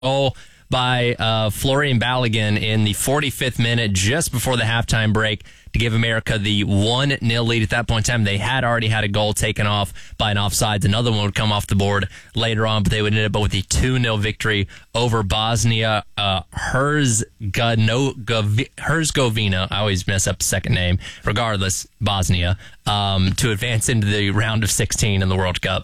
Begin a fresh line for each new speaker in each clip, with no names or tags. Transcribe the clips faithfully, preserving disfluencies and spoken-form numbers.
goal by uh, Florian Balogun in the forty-fifth minute, just before the halftime break, to give America the one nil lead. At that point in time, they had already had a goal taken off by an offsides. Another one would come off the board later on, but they would end up with a two nil victory over Bosnia uh, Herzegovina. I always mess up the second name. Regardless, Bosnia, um, to advance into the round of sixteen in the World Cup.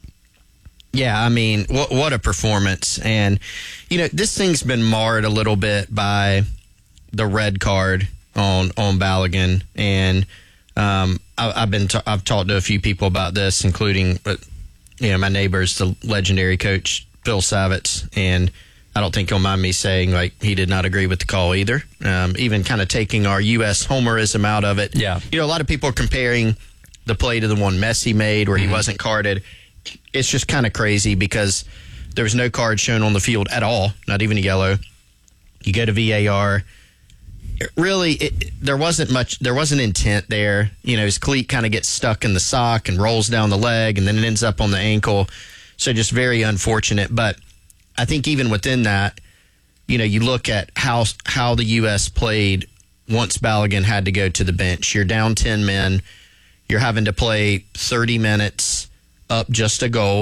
Yeah, I mean, what what a performance. And, you know, this thing's been marred a little bit by the red card on on Balogun. And um, I, I've been ta- I've talked to a few people about this, including, uh, you know, my neighbor's the legendary coach, Phil Savitz. And I don't think he'll mind me saying, like, he did not agree with the call either. Um, even kind of taking our U S homerism out of it.
Yeah.
You know, a lot of people are comparing the play to the one Messi made where mm-hmm. he wasn't carded. It's just kind of crazy because there was no card shown on the field at all, not even a yellow. You go to V A R. It really, it, there wasn't much, there wasn't intent there. You know, his cleat kind of gets stuck in the sock and rolls down the leg, and then it ends up on the ankle. So just very unfortunate. But I think even within that, you know, you look at how how the U S played once Balogun had to go to the bench. You're down ten men. You're having to play thirty minutes. Up just a goal.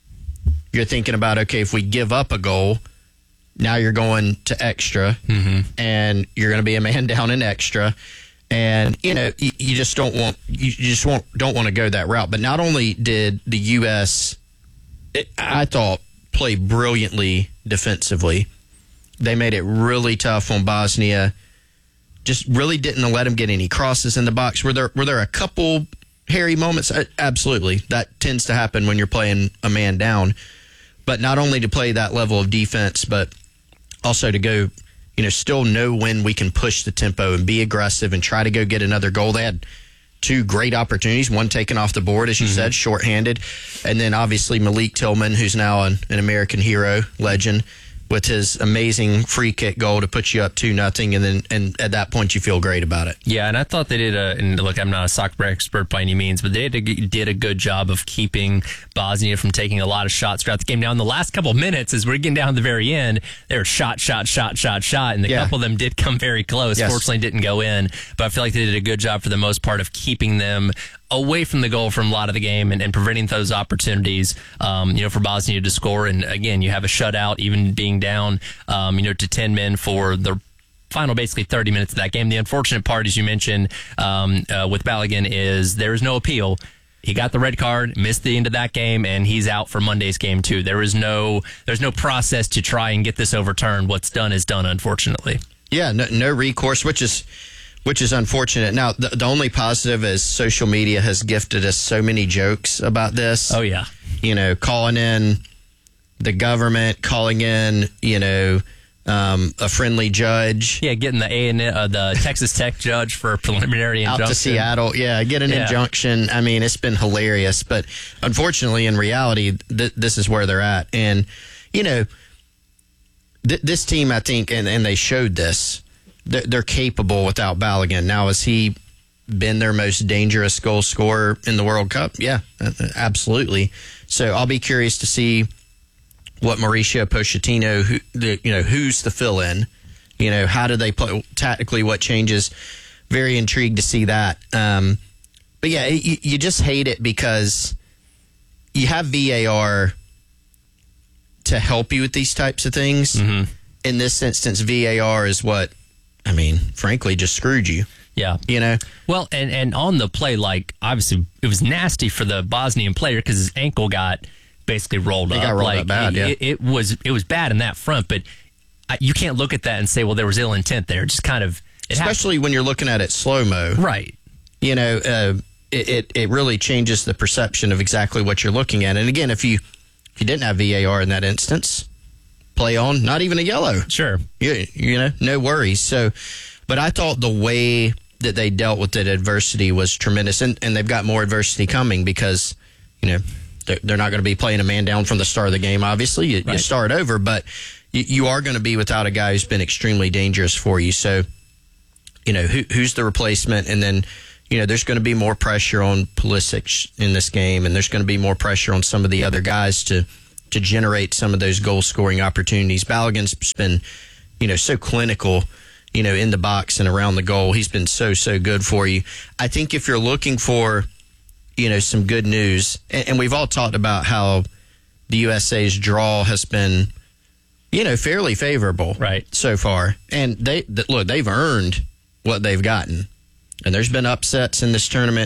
You're thinking about, okay, if we give up a goal, now you're going to extra, mm-hmm. and you're going to be a man down in extra, and you know you, you just don't want you just want don't want to go that route. But not only did the U S, it, I thought, play brilliantly defensively, they made it really tough on Bosnia. Just really didn't let them get any crosses in the box. Were there were there a couple hairy moments? Absolutely. That tends to happen when you're playing a man down. But not only to play that level of defense, but also to go, you know, still know when we can push the tempo and be aggressive and try to go get another goal. They had two great opportunities, one taken off the board, as you mm-hmm. said, shorthanded. And then obviously Malik Tillman, who's now an, an American hero, legend, with his amazing free kick goal to put you up two nothing, and then and at that point you feel great about it.
Yeah, and I thought they did a. And look, I'm not a soccer expert by any means, but they did a, did a good job of keeping Bosnia from taking a lot of shots throughout the game. Now, in the last couple of minutes, as we're getting down to the very end, they were shot, shot, shot, shot, shot, and a yeah. couple of them did come very close. Yes. Fortunately, didn't go in, but I feel like they did a good job for the most part of keeping them away from the goal from a lot of the game and, and preventing those opportunities, um, you know, for Bosnia to score. And again, you have a shutout, even being down, um, you know, to ten men for the final basically thirty minutes of that game. The unfortunate part, as you mentioned, um, uh, with Balogun is there is no appeal. He got the red card, missed the end of that game, and he's out for Monday's game too. There is no, there's no process to try and get this overturned. What's done is done, unfortunately.
Yeah, no, no recourse, which is which is unfortunate. Now, the, the only positive is social media has gifted us so many jokes about this.
Oh yeah,
you know, calling in the government, calling in, you know, um, a friendly judge.
Yeah, getting the A and uh, the Texas Tech judge for a preliminary injunction
out to Seattle. Yeah, get an yeah. injunction. I mean, it's been hilarious, but unfortunately, in reality, th- this is where they're at. And you know, th- this team, I think, and, and they showed this. They're, they're capable without Balogun. Now, has he been their most dangerous goal scorer in the World Cup? Yeah, absolutely. So I'll be curious to see what Mauricio Pochettino, who, the, you know, who's the fill-in? You know, how do they play tactically? What changes? Very intrigued to see that. Um, but yeah, you, you just hate it because you have V A R to help you with these types of things. Mm-hmm. In this instance, V A R is what, I mean, frankly, just screwed you.
Yeah.
You know?
Well, and, and on the play, like, obviously, it was nasty for the Bosnian player because his ankle got basically rolled
it
up.
Got rolled
like,
up bad, yeah.
it, it was it was bad in that front, but I, you can't look at that and say, well, there was ill intent there. Just kind of, it
especially when you're looking at it slow mo,
right?
You know, uh, it, it it really changes the perception of exactly what you're looking at. And again, if you if you didn't have V A R in that instance, play on, not even a yellow,
sure,
you you know, no worries. So, but I thought the way that they dealt with that adversity was tremendous, and and they've got more adversity coming because, you know, they're not going to be playing a man down from the start of the game. Obviously, you, right. you start over, but you, you are going to be without a guy who's been extremely dangerous for you. So, you know, who, who's the replacement? And then, you know, there's going to be more pressure on Pulisic in this game, and there's going to be more pressure on some of the other guys to to generate some of those goal-scoring opportunities. Balogun's been, you know, so clinical, you know, in the box and around the goal. He's been so, so good for you. I think if you're looking for, you know, some good news, and, and we've all talked about how the U S A's draw has been, you know, fairly favorable
right
so far. And they, th- look, they've earned what they've gotten. And there's been upsets in this tournament.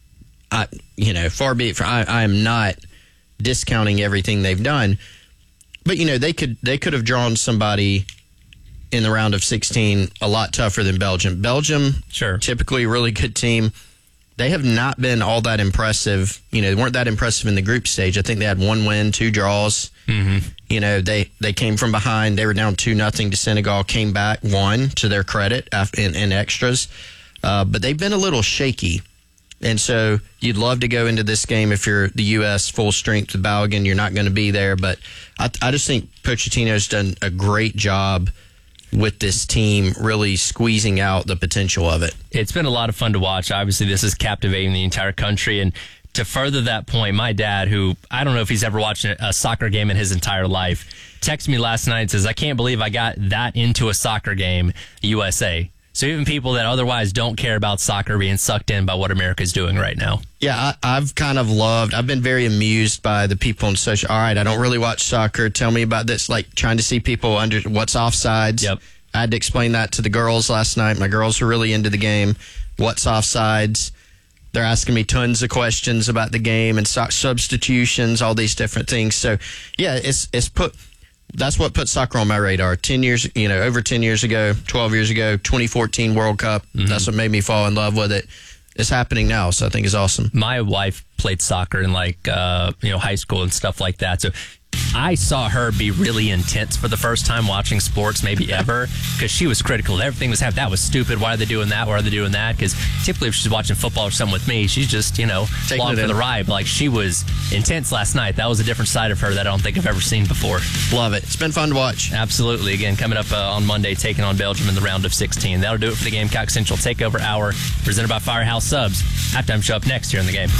I, you know, far be it from, I, I am not discounting everything they've done, but you know they could they could have drawn somebody in the round of sixteen a lot tougher than Belgium. Belgium,
sure,
typically a really good team. They have not been all that impressive. You know, they weren't that impressive in the group stage. I think they had one win, two draws.
Mm-hmm.
You know, they they came from behind. They were down two nothing to Senegal. Came back, won to their credit in, in extras, uh, but they've been a little shaky. And so you'd love to go into this game if you're the U S full strength with Balogun. You're not going to be there. But I, I just think Pochettino's done a great job with this team, really squeezing out the potential of it.
It's been a lot of fun to watch. Obviously, this is captivating the entire country. And to further that point, my dad, who I don't know if he's ever watched a soccer game in his entire life, texted me last night and says, I can't believe I got that into a soccer game, U S A. So even people that otherwise don't care about soccer being sucked in by what America's doing right now.
Yeah, I, I've kind of loved, I've been very amused by the people on social. All right, I don't really watch soccer. Tell me about this. Like trying to see people under what's offsides.
Yep.
I had to explain that to the girls last night. My girls were really into the game. What's offsides? They're asking me tons of questions about the game and so- substitutions, all these different things. So, yeah, it's it's put... That's what put soccer on my radar. Ten years, you know, over ten years ago, twelve years ago, twenty fourteen World Cup. Mm-hmm. That's what made me fall in love with it. It's happening now, so I think it's awesome.
My wife played soccer in like uh, you know high school and stuff like that. So I saw her be really intense for the first time watching sports, maybe ever, because she was critical. Everything was happening. That was stupid. Why are they doing that? Why are they doing that? Because typically if she's watching football or something with me, she's just, you know,
Taking
along for
in.
the ride. But like she was intense last night. That was a different side of her that I don't think I've ever seen before.
Love it. It's been fun to watch.
Absolutely. Again, coming up uh, on Monday, taking on Belgium in the round of sixteen. That'll do it for the Gamecock Central Takeover Hour, presented by Firehouse Subs. Halftime show up next here in the game.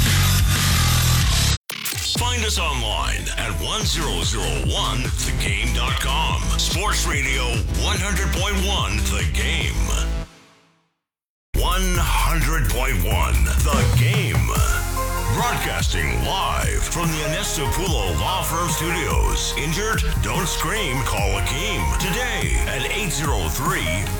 Find us online at one thousand one the game dot com. Sports Radio one hundred point one The Game. one hundred point one The Game. Broadcasting live from the Anestapulo Law Firm Studios. Injured? Don't scream. Call Akeem today at eight oh three,